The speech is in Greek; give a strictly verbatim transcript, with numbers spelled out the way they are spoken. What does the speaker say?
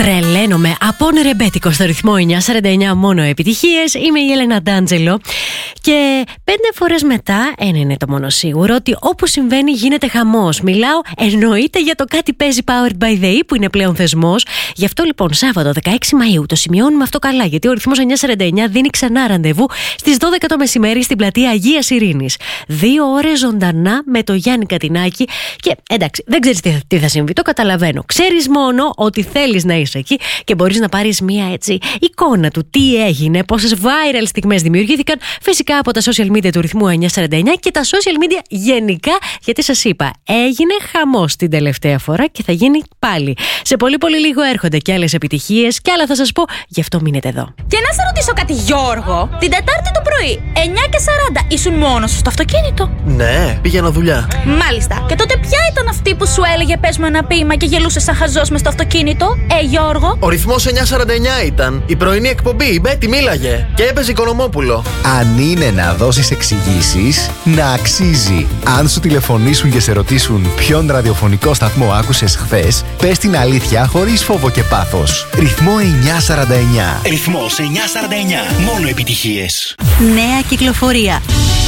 Τρελαίνομαι από ρεμπέτικο στο ρυθμό εννιά σαράντα εννιά, μόνο επιτυχίες. Είμαι η Έλενα Ντάντζελο. Και πέντε φορές μετά, ένα είναι το μόνο σίγουρο, ότι όπου συμβαίνει γίνεται χαμός. Μιλάω εννοείται για το Κάτι Παίζει Powered by the E, που είναι πλέον θεσμός. Γι' αυτό λοιπόν Σάββατο δεκαέξι Μαΐου το σημειώνουμε αυτό καλά, γιατί ο ρυθμός εννιά σαράντα εννιά δίνει ξανά ραντεβού στις δώδεκα το μεσημέρι στην πλατεία Αγίας Ειρήνης. Δύο ώρες ζωντανά με το Γιάννη Κατινάκη. Και εντάξει, δεν ξέρεις τι, τι θα συμβεί, το καταλαβαίνω. Ξέρεις μόνο ότι θέλεις να είσαι εκεί και μπορείς να πάρεις μία έτσι εικόνα του τι έγινε, πόσες viral στιγμές δημιουργήθηκαν, φυσικά από τα social media του ρυθμού εννιά σαράντα εννιά και τα social media γενικά, γιατί σας είπα, έγινε χαμός την τελευταία φορά και θα γίνει πάλι. Σε πολύ πολύ λίγο έρχονται και άλλες επιτυχίες και άλλα θα σας πω, γι' αυτό μείνετε εδώ. Και να σε ρωτήσω κάτι, Γιώργο, την Τετάρτη το πρωί, εννιά και σαράντα, ήσουν μόνος σου στο αυτοκίνητο? Ναι, πήγαινα δουλειά. Μάλιστα. Και τότε ποια ήταν αυτή που σου έλεγε πες μου ένα ποίημα και γελούσε σαν χαζός μες στο αυτοκίνητο, ε Γιώργο? Ο ρυθμός εννιά σαράντα εννιά ήταν. Η πρωινή εκπομπή, η Μπέτη μίλαγε και έπαιζε Οικονομόπουλο. Αν είναι να δώσεις εξηγήσεις, να αξίζει. Αν σου τηλεφωνήσουν και σε ρωτήσουν ποιον ραδιοφωνικό σταθμό άκουσες χθες, πες την αλήθεια χωρίς φόβο και πάθος. Ρυθμό εννιά σαράντα εννιά. Ρυθμός εννιά σαράντα εννιά. Μόνο επιτυχίες. Νέα κυκλοφορία.